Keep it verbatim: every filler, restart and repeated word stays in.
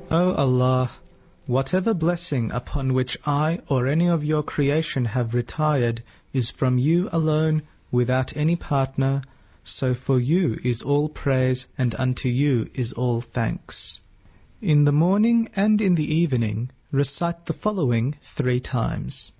O Allah, whatever blessing upon which I or any of your creation have retired is from you alone, without any partner, so for you is all praise and unto you is all thanks. In the morning and in the evening, recite the following three times.